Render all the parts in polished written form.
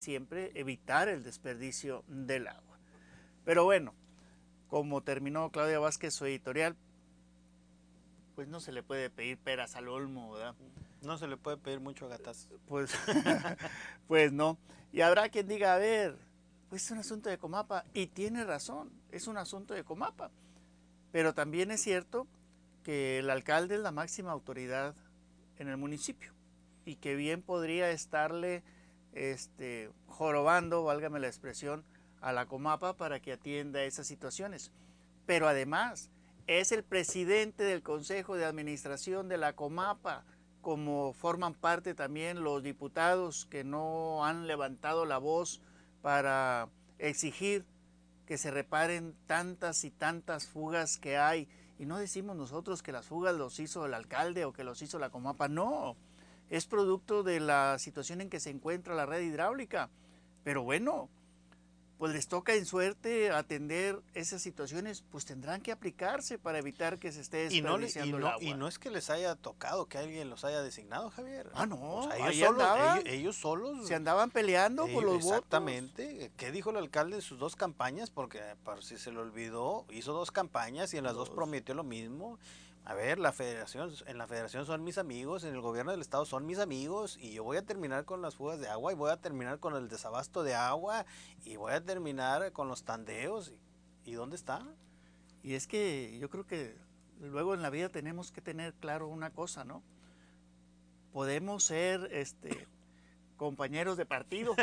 siempre evitar el desperdicio del agua. Pero bueno, como terminó Claudia Vázquez su editorial, pues no se le puede pedir peras al olmo, ¿verdad? No se le puede pedir mucho a gatas. Pues, pues no. Y habrá quien diga, a ver, pues es un asunto de Comapa, y tiene razón, es un asunto de Comapa. Pero también es cierto que el alcalde es la máxima autoridad en el municipio y que bien podría estarle jorobando, válgame la expresión, a la Comapa para que atienda esas situaciones. Pero además es el presidente del Consejo de Administración de la Comapa, como forman parte también los diputados que no han levantado la voz para exigir que se reparen tantas y tantas fugas que hay. Y no decimos nosotros que las fugas los hizo el alcalde o que los hizo la Comapa, no. Es producto de la situación en que se encuentra la red hidráulica. Pero bueno, pues les toca en suerte atender esas situaciones, pues tendrán que aplicarse para evitar que se esté desperdiciando el agua. Y no es que les haya tocado que alguien los haya designado, Javier. Ah, no, o sea, ahí andaban, ellos solos se andaban peleando por los exactamente. votos. ¿Qué dijo el alcalde en sus dos campañas? Porque por si se le olvidó, hizo dos campañas y en las dos prometió lo mismo. A ver, en la federación son mis amigos, en el gobierno del estado son mis amigos, y yo voy a terminar con las fugas de agua, y voy a terminar con el desabasto de agua, y voy a terminar con los tandeos. ¿Y dónde está? Y es que yo creo que luego en la vida tenemos que tener claro una cosa, ¿no? Podemos ser compañeros de partido,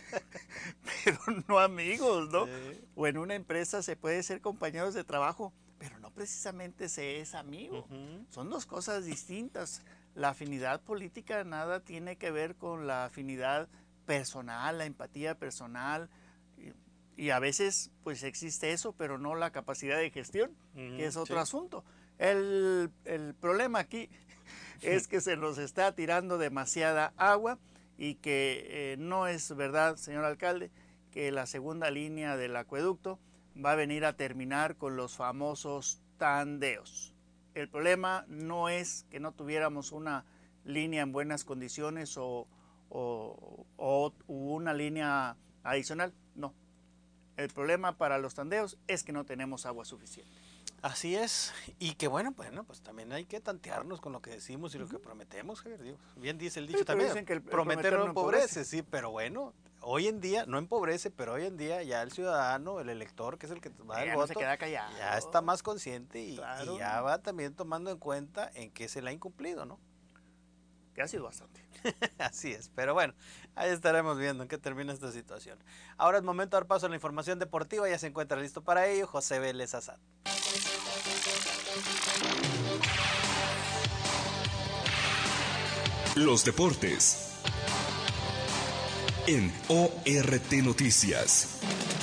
pero no amigos, ¿no? Sí. O en una empresa se puede ser compañeros de trabajo, pero no precisamente se es amigo. Son dos cosas distintas. La afinidad política nada tiene que ver con la afinidad personal, la empatía personal. Y a veces pues existe eso, pero no la capacidad de gestión, que es otro asunto. El problema aquí es que se nos está tirando demasiada agua y que no es verdad, señor alcalde, que la segunda línea del acueducto va a venir a terminar con los famosos tandeos. El problema no es que no tuviéramos una línea en buenas condiciones o una línea adicional, no. El problema para los tandeos es que no tenemos agua suficiente. Así es, y que bueno, pues también hay que tantearnos con lo que decimos y lo que prometemos, Javier. Digo, bien dice el dicho también, dicen que el prometer no empobrece, sí, pero bueno, hoy en día no empobrece, pero hoy en día ya el ciudadano, el elector, que es el que va el no voto, se queda callado. ya está más consciente y Claro. ya va también tomando en cuenta en qué se le ha incumplido, ¿no? Que ha sido bastante. Así es, pero bueno, ahí estaremos viendo en qué termina esta situación. Ahora es momento de dar paso a la información deportiva, ya se encuentra listo para ello José Vélez Azad. Los deportes en ORT Noticias.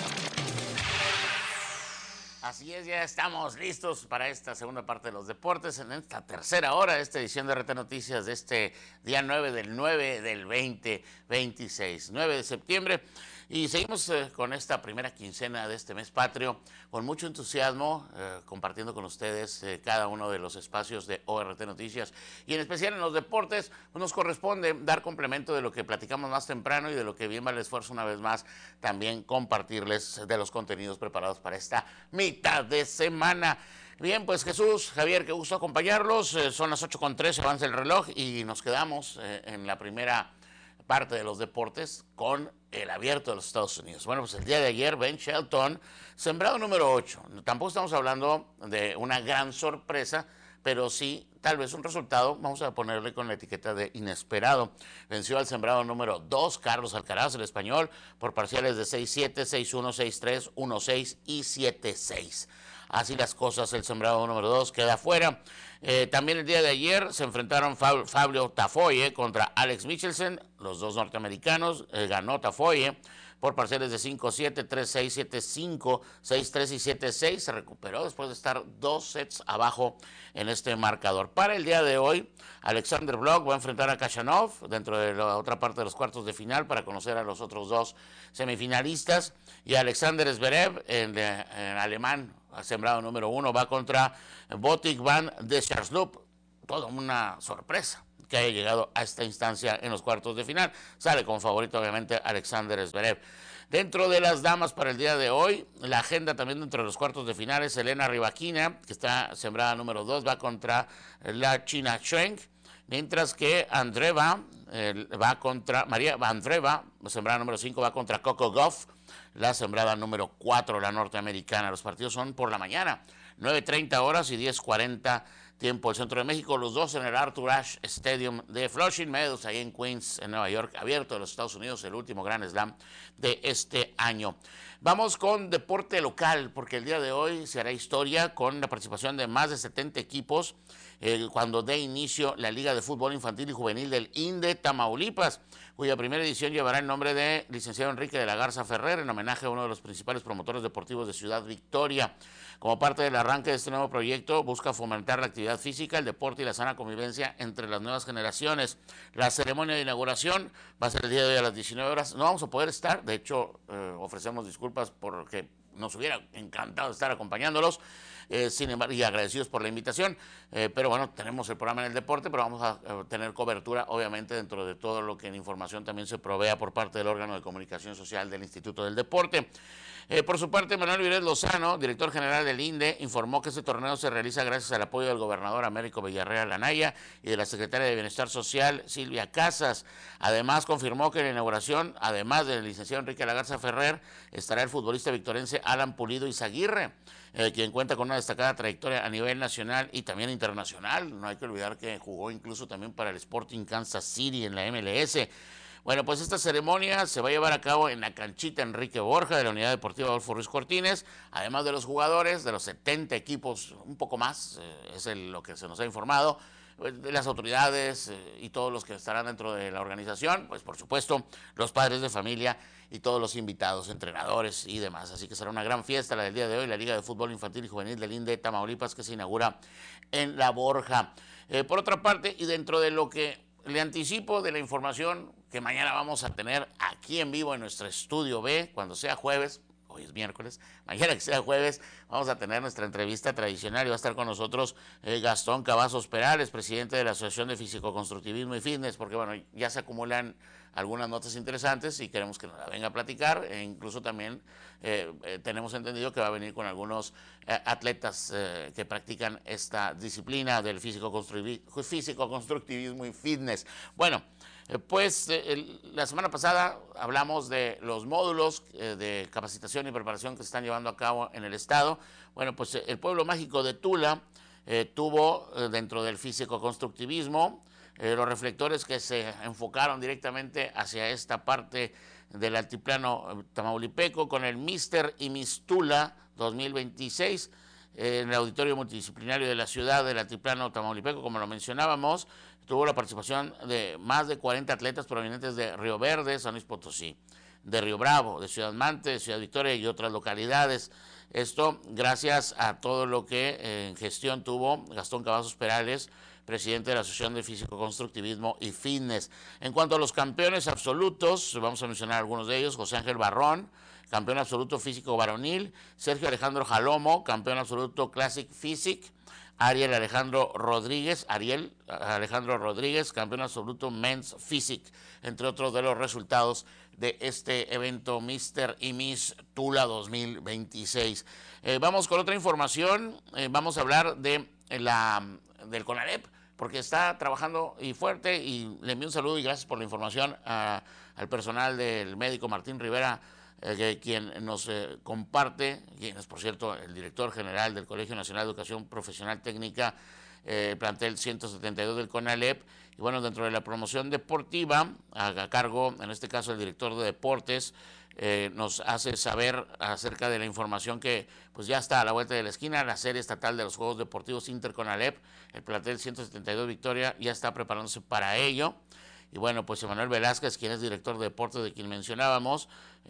Así es, ya estamos listos para esta segunda parte de los deportes, en esta tercera hora de esta edición de RT Noticias de este día 9 del 2026, 9 de septiembre. Y seguimos con esta primera quincena de este mes patrio, con mucho entusiasmo, compartiendo con ustedes cada uno de los espacios de ORT Noticias. Y en especial en los deportes, pues nos corresponde dar complemento de lo que platicamos más temprano y de lo que bien vale el esfuerzo una vez más, también compartirles de los contenidos preparados para esta mitad de semana. Bien, pues Jesús, Javier, qué gusto acompañarlos. Son las 8:13, avanza el reloj y nos quedamos en la primera parte de los deportes con el abierto de los Estados Unidos. Bueno, pues el día de ayer Ben Shelton, sembrado número 8. Tampoco estamos hablando de una gran sorpresa, pero sí tal vez un resultado, vamos a ponerle con la etiqueta de inesperado. Venció al sembrado número 2, Carlos Alcaraz, el español, por parciales de 6-7, 6-1, 6-3, 1-6 y 7-6. Así las cosas, el sembrado número 2 queda fuera. También el día de ayer se enfrentaron Fabio Tafoye contra Alex Michelsen, los dos norteamericanos. Ganó Tafoye por parciales de 5-7, 3-6, 7-5, 6-3 y 7-6. Se recuperó después de estar 2 sets abajo en este marcador. Para el día de hoy, Alexander Blok va a enfrentar a Khachanov dentro de la otra parte de los cuartos de final para conocer a los otros dos semifinalistas. Y Alexander Zverev, en alemán, sembrado número 1, va contra Botic van der Scharsloop, toda una sorpresa que haya llegado a esta instancia en los cuartos de final. Sale como favorito, obviamente, Alexander Zverev. Dentro de las damas para el día de hoy, la agenda también dentro de los cuartos de finales, Elena Rybakina, que está sembrada número 2, va contra la China Shuang, mientras que Andreeva va contra María Andreeva, sembrada número 5, va contra Coco Gauff, la sembrada número 4, la norteamericana. Los partidos son por la mañana, 9:30 horas y 10:40 tiempo el centro de México, los dos en el Arthur Ashe Stadium de Flushing Meadows, ahí en Queens, en Nueva York, abierto de los Estados Unidos, el último Grand Slam de este año. Vamos con deporte local, porque el día de hoy se hará historia con la participación de más de 70 equipos cuando dé inicio la Liga de Fútbol Infantil y Juvenil del INDE Tamaulipas, cuya primera edición llevará el nombre de licenciado Enrique de la Garza Ferrer, en homenaje a uno de los principales promotores deportivos de Ciudad Victoria. Como parte del arranque de este nuevo proyecto, busca fomentar la actividad física, el deporte y la sana convivencia entre las nuevas generaciones. La ceremonia de inauguración va a ser el día de hoy a las 19 horas. No vamos a poder estar, de hecho, ofrecemos disculpas porque nos hubiera encantado estar acompañándolos, sin embargo, y agradecidos por la invitación, pero bueno, tenemos el programa en el deporte, pero vamos a tener cobertura, obviamente, dentro de todo lo que en información también se provea por parte del órgano de comunicación social del Instituto del Deporte. Por su parte, Manuel Viret Lozano, director general del INDE, informó que este torneo se realiza gracias al apoyo del gobernador Américo Villarreal Anaya y de la secretaria de Bienestar Social, Silvia Casas. Además, confirmó que en la inauguración, además del licenciado Enrique de la Garza Ferrer, estará el futbolista victorense Alan Pulido Izaguirre, quien cuenta con una destacada trayectoria a nivel nacional y también internacional. No hay que olvidar que jugó incluso también para el Sporting Kansas City en la MLS. Bueno, pues esta ceremonia se va a llevar a cabo en la canchita Enrique Borja de la Unidad Deportiva Adolfo Ruiz Cortines, además de los jugadores, de los 70 equipos, un poco más, es lo que se nos ha informado, de las autoridades y todos los que estarán dentro de la organización, pues por supuesto los padres de familia y todos los invitados, entrenadores y demás. Así que será una gran fiesta la del día de hoy, la Liga de Fútbol Infantil y Juvenil del INDE Tamaulipas, que se inaugura en La Borja. Por otra parte, y dentro de lo que le anticipo de la información que mañana vamos a tener aquí en vivo en nuestro estudio B, cuando sea jueves, hoy es miércoles, mañana que sea jueves, vamos a tener nuestra entrevista tradicional y va a estar con nosotros Gastón Cavazos Perales, presidente de la Asociación de Físico-Constructivismo y Fitness, porque bueno, ya se acumulan algunas notas interesantes y queremos que nos la venga a platicar, e incluso también tenemos entendido que va a venir con algunos atletas que practican esta disciplina del físico-constructivismo y fitness. Bueno, pues la semana pasada hablamos de los módulos de capacitación y preparación que se están llevando a cabo en el estado. Bueno, pues el pueblo mágico de Tula tuvo dentro del físico-constructivismo los reflectores que se enfocaron directamente hacia esta parte del altiplano tamaulipeco con el Mister y Miss Tula 2026 en el auditorio multidisciplinario de la ciudad del altiplano tamaulipeco, como lo mencionábamos. Tuvo la participación de más de 40 atletas provenientes de Río Verde, San Luis Potosí, de Río Bravo, de Ciudad Mante, de Ciudad Victoria y otras localidades. Esto gracias a todo lo que en gestión tuvo Gastón Cavazos Perales, presidente de la Asociación de Físico-Constructivismo y Fitness. En cuanto a los campeones absolutos, vamos a mencionar algunos de ellos: José Ángel Barrón, campeón absoluto físico varonil; Sergio Alejandro Jalomo, campeón absoluto Classic Physique; Ariel Alejandro Rodríguez, campeón absoluto Men's Physique, entre otros de los resultados de este evento Mr. y Miss Tula 2026. Vamos con otra información, vamos a hablar de del CONALEP, porque está trabajando y fuerte, y le envío un saludo y gracias por la información al personal del médico Martín Rivera, quien nos comparte, quien es por cierto el director general del Colegio Nacional de Educación Profesional Técnica, plantel 172 del CONALEP. Y bueno, dentro de la promoción deportiva, a cargo, en este caso, el director de deportes, nos hace saber acerca de la información que pues ya está a la vuelta de la esquina, la serie estatal de los Juegos Deportivos Inter-CONALEP. El plantel 172 Victoria ya está preparándose para ello. Y bueno, pues Emanuel Velázquez, quien es director de deportes, de quien mencionábamos,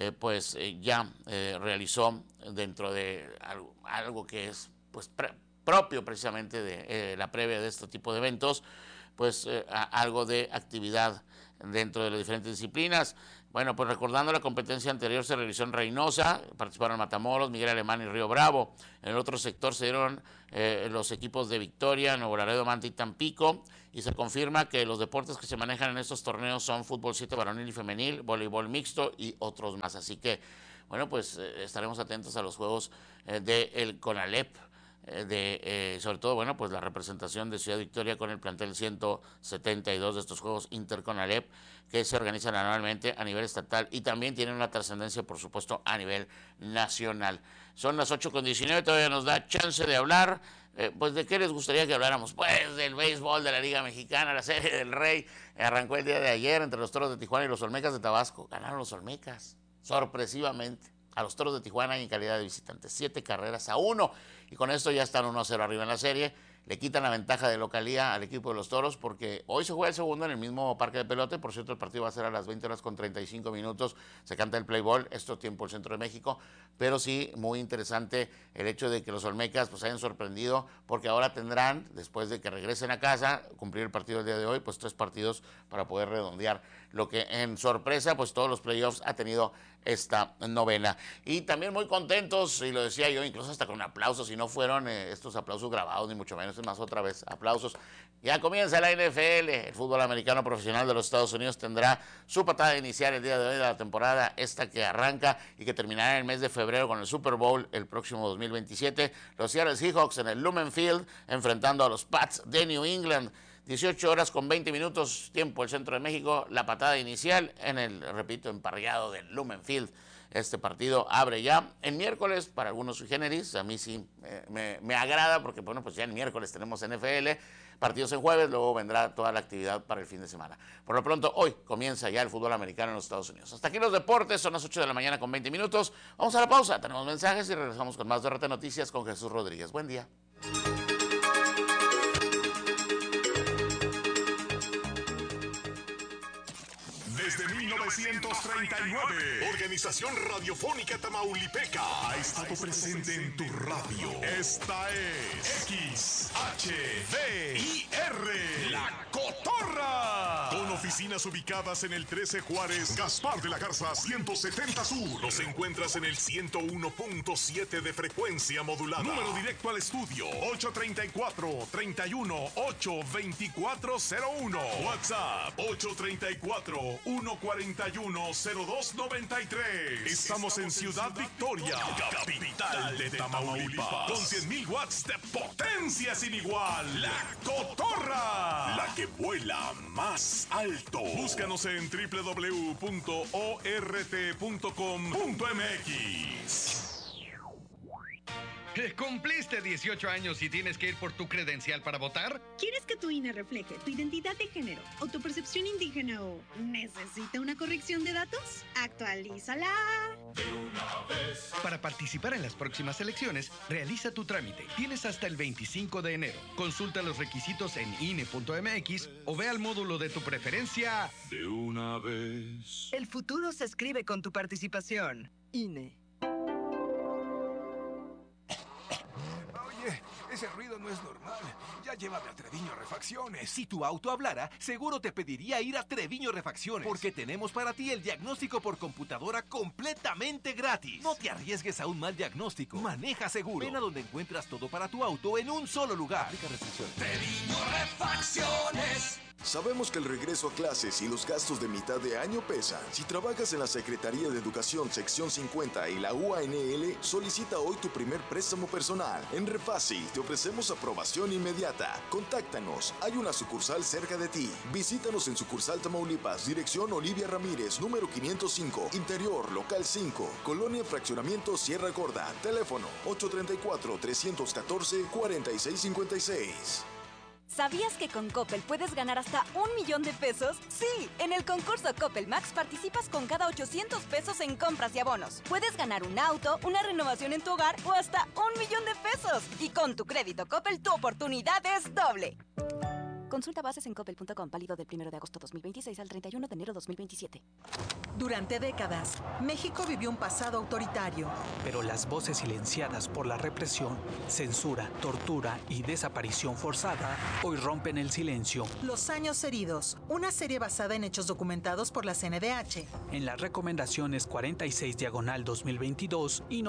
ya realizó dentro de algo que es pues propio precisamente de la previa de este tipo de eventos, pues algo de actividad dentro de las diferentes disciplinas. Bueno, pues recordando la competencia anterior se realizó en Reynosa, participaron Matamoros, Miguel Alemán y Río Bravo. En el otro sector se dieron los equipos de Victoria, Nuevo Laredo, Manta y Tampico, y se confirma que los deportes que se manejan en estos torneos son fútbol 7 varonil y femenil, voleibol mixto y otros más. Así que, bueno, pues estaremos atentos a los juegos del CONALEP. Sobre todo, bueno, pues la representación de Ciudad Victoria con el plantel 172 de estos Juegos Interconalep que se organizan anualmente a nivel estatal y también tienen una trascendencia, por supuesto, a nivel nacional. Son las 8:19, todavía nos da chance de hablar. Pues, ¿de qué les gustaría que habláramos? Pues del béisbol de la Liga Mexicana, la Serie del Rey. Arrancó el día de ayer entre los Toros de Tijuana y los Olmecas de Tabasco. Ganaron los Olmecas, sorpresivamente, a los Toros de Tijuana en calidad de visitantes. 7 carreras a 1. Y con esto ya están 1-0 arriba en la serie. Le quitan la ventaja de localía al equipo de los Toros porque hoy se juega el segundo en el mismo parque de pelota. Por cierto, el partido va a ser a las 20:35. Se canta el play ball, esto tiempo el centro de México. Pero sí, muy interesante el hecho de que los Olmecas pues hayan sorprendido porque ahora tendrán, después de que regresen a casa, cumplir el partido del día de hoy, pues 3 partidos para poder redondear lo que en sorpresa, pues todos los playoffs ha tenido esta novena. Y también muy contentos, y lo decía yo, incluso hasta con aplausos, y no fueron estos aplausos grabados, ni mucho menos, es más, otra vez, aplausos. Ya comienza la NFL, el fútbol americano profesional de los Estados Unidos tendrá su patada inicial el día de hoy de la temporada, esta que arranca y que terminará en el mes de febrero con el Super Bowl el próximo 2027. Los Seattle Seahawks en el Lumen Field, enfrentando a los Pats de New England. 18:20, tiempo el centro de México, la patada inicial en el, repito, emparrillado del Lumen Field. Este partido abre ya en miércoles para algunos sui generis. A mí sí me agrada porque, bueno, pues ya en miércoles tenemos NFL, partidos en jueves, luego vendrá toda la actividad para el fin de semana. Por lo pronto, hoy comienza ya el fútbol americano en los Estados Unidos. Hasta aquí los deportes, son las 8:20. Vamos a la pausa, tenemos mensajes y regresamos con más de RT Noticias con Jesús Rodríguez. Buen día. Desde 1939, Organización Radiofónica Tamaulipeca ha estado presente en tu radio. Esta es XHVIR, La Cotorra. Con oficinas ubicadas en el 13 Juárez, Gaspar de la Garza 170 Sur. Nos encuentras en el 101.7 de frecuencia modulada. Número directo al estudio 834-31-82401. WhatsApp 834-141-0293. Estamos en Ciudad Victoria, capital de Tamaulipas, con 100,000 watts de potencia sin igual. La Cotorra, la que vuela más alto. Búscanos en www.ort.com.mx. ¿Cumpliste 18 años y tienes que ir por tu credencial para votar? ¿Quieres que tu INE refleje tu identidad de género o tu percepción indígena o necesita una corrección de datos? ¡Actualízala! De una vez. Para participar en las próximas elecciones, realiza tu trámite. Tienes hasta el 25 de enero. Consulta los requisitos en INE.mx o ve al módulo de tu preferencia. De una vez. El futuro se escribe con tu participación. INE. Ese ruido no es normal. Ya llévame a Treviño Refacciones. Si tu auto hablara, seguro te pediría ir a Treviño Refacciones. Porque tenemos para ti el diagnóstico por computadora completamente gratis. No te arriesgues a un mal diagnóstico. Maneja seguro. Ven a donde encuentras todo para tu auto en un solo lugar. Aplica restricciones. Treviño Refacciones. Sabemos que el regreso a clases y los gastos de mitad de año pesan. Si trabajas en la Secretaría de Educación Sección 50 y la UANL, solicita hoy tu primer préstamo personal. En Refácil te ofrecemos aprobación inmediata. Contáctanos, hay una sucursal cerca de ti. Visítanos en sucursal Tamaulipas, dirección Olivia Ramírez, número 505, interior, local 5, Colonia Fraccionamiento Sierra Gorda. Teléfono 834-314-4656. ¿Sabías que con Coppel puedes ganar hasta 1,000,000 de pesos? Sí, en el concurso Coppel Max participas con cada 800 pesos en compras y abonos. Puedes ganar un auto, una renovación en tu hogar o hasta 1,000,000 de pesos. Y con tu crédito Coppel tu oportunidad es doble. Consulta bases en coppel.com, válido del 1 de agosto 2026 al 31 de enero 2027. Durante décadas, México vivió un pasado autoritario. Pero las voces silenciadas por la represión, censura, tortura y desaparición forzada hoy rompen el silencio. Los años heridos, una serie basada en hechos documentados por la CNDH. En las recomendaciones 46/2022 y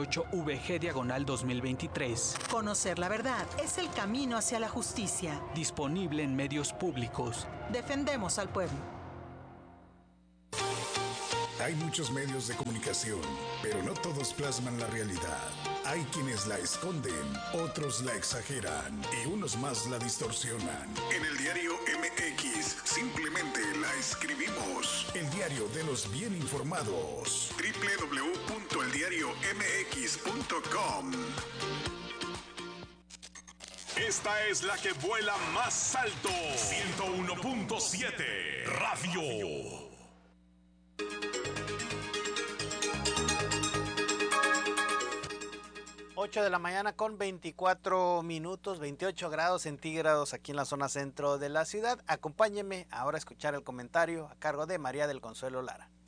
98/VG/2023. Conocer la verdad es el camino hacia la justicia. Disponible en medios públicos. Defendemos al pueblo. Hay muchos medios de comunicación, pero no todos plasman la realidad. Hay quienes la esconden, otros la exageran y unos más la distorsionan. En el diario MX simplemente la escribimos. El diario de los bien informados. www.eldiariomx.com. Esta es la que vuela más alto. 101.7 Radio. 8 de la mañana con 24 minutos, 28 grados centígrados aquí en la zona centro de la ciudad. Acompáñenme ahora a escuchar el comentario a cargo de María del Consuelo Lara.